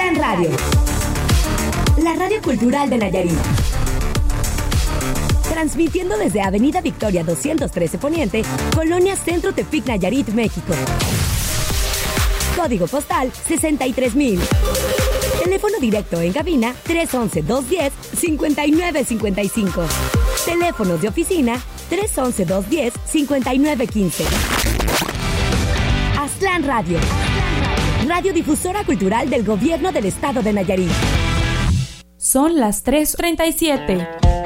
Aztlán Radio, la radio cultural de Nayarit. Transmitiendo desde Avenida Victoria 213 Poniente, Colonia Centro Tepic, Nayarit, México. Código postal 63,000. Teléfono directo en cabina 311-210-5955. Teléfonos de oficina 311-210-5915. Aztlán Radio, radiodifusora cultural del Gobierno del Estado de Nayarit. Son las 3:37.